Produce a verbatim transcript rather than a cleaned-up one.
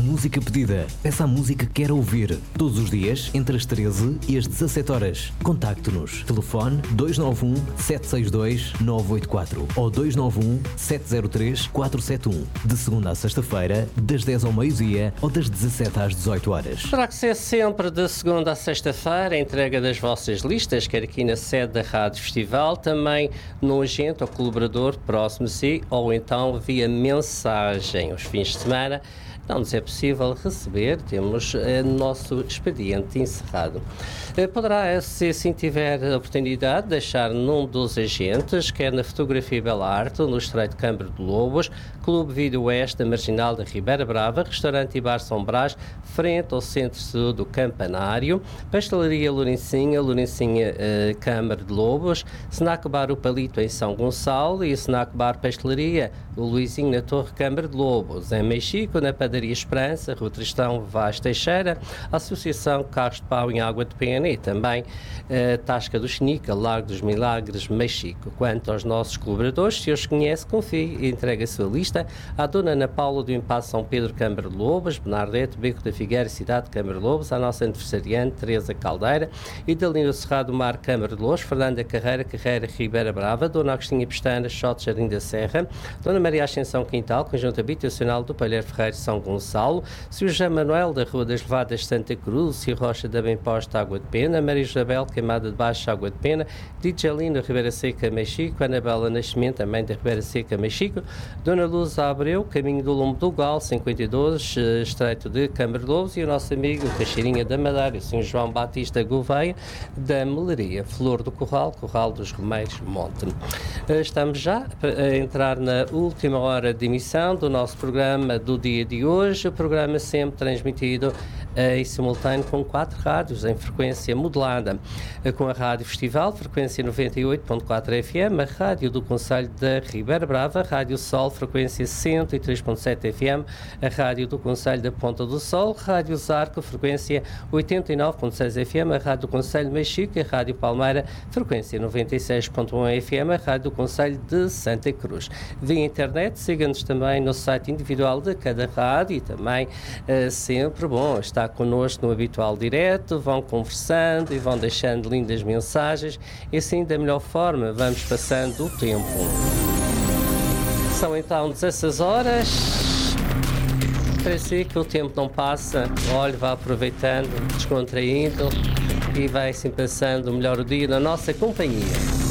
música pedida. Peça a música que quer ouvir. Todos os dias, entre as treze e as dezassete horas. Contacte-nos. Telefone dois nove um, sete seis dois, nove oito quatro ou dois nove um, sete zero três, quatro sete um. De segunda a sexta-feira, das dez ao meio-dia ou das dezassete às dezoito horas. Terá que ser sempre de segunda a sexta-feira a entrega das vossas listas, quer aqui na sede da Rádio Festival, também no agente ou colaborador próximo a si, ou então via mensagem. Os fins de semana não nos é possível receber, temos o nosso expediente encerrado. Poderá, se assim tiver a oportunidade, deixar num dos agentes, quer na Fotografia e Bela Arte, no Estreito Câmara de Lobos, Clube Vídeo Oeste, da Marginal da Ribeira Brava, Restaurante e Bar São Brás, frente ao Centro do Campanário, Pastelaria Lourencinha, Lourencinha uh, Câmara de Lobos, Snack Bar O Palito em São Gonçalo e Snack Bar Pastelaria, o Luizinho na Torre Câmara de Lobos, em Mexico, na Padaria Esperança, Rua Tristão Vaz Teixeira, Associação Carros de Pau em Água de Pena e também uh, Tasca do Xenica, Largo dos Milagres, Mexico. Quanto aos nossos colaboradores, se os conhece, confie e entregue a sua lista à Dona Ana Paula do Impasse São Pedro, Câmara de Lobos, Bernardete, Beco da Figueira, Cidade de Câmara de Lobos, à nossa aniversariante, Teresa Caldeira, Idalina Cerrado Mar, Câmara de Lobos, Fernanda Carreira, Carreira, Ribeira Brava, Dona Agostinha Pestana, Xote, Jardim da Serra, Dona Maria Ascensão Quintal, Conjunto Habitacional do Palheiro Ferreira, São Gonçalo, Sr. José Manuel, da Rua das Levadas, Santa Cruz, Sr. Rocha da Bem Posta, Água de Pena, Maria Isabel, Queimada de Baixo, Água de Pena, Djalina, Ribeira Seca, Mexico, Anabela Nascimento, também da Ribeira Seca, Mexico, Dona Luz Abreu, Caminho do Lombo do Gal, cinquenta e dois, Estreito de Câmara de Lobos, e o nosso amigo Caxirinha da Madeira, o senhor João Batista Gouveia, da Melaria, Flor do Corral, Corral dos Romeiros, Monte. Estamos já a entrar na última hora de emissão do nosso programa do dia de hoje, o programa sempre transmitido em simultâneo com quatro rádios em frequência modulada, com a Rádio Festival, frequência noventa e oito ponto quatro F M, a Rádio do Concelho da Ribeira Brava, Rádio Sol, frequência cento e três ponto sete F M, a Rádio do Concelho da Ponta do Sol, Rádio Zarco, frequência oitenta e nove ponto seis F M, a Rádio do Concelho de Mexico, a Rádio Palmeira, frequência noventa e seis ponto um F M, a Rádio do Concelho de Santa Cruz. Via internet, siga-nos também no site individual de cada rádio e também uh, sempre bom estar connosco no habitual direto, vão conversando e vão deixando lindas mensagens e assim da melhor forma vamos passando o tempo. São então dezesseis horas, parece que o tempo não passa, olha, vá aproveitando, descontraindo e vai assim passando melhor o dia na nossa companhia.